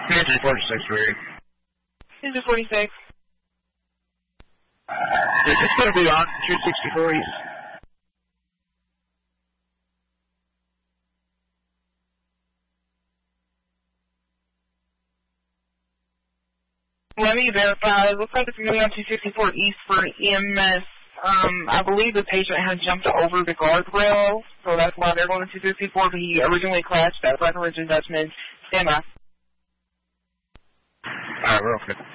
Pantry 46, ready. Pantry 46. It's going to be on 264 East. Let me verify. It looks like it's going to be on 264 East for EMS. I believe the patient has jumped over the guardrail, so that's why they're going to 264, but he originally crashed at Breckenridge and Dutchman. Stand by. All right, real good.